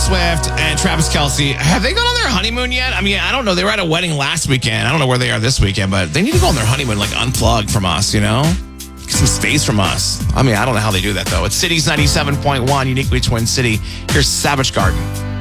Swift and Travis Kelce, have they gone on their honeymoon yet? I mean, I don't know. They were at a wedding last weekend. I don't know where they are this weekend, but they need to go on their honeymoon, like unplug from us, you know? Get some space from us. I mean, I don't know how they do that, though. It's Cities 97.1, uniquely Twin City. Here's Savage Garden.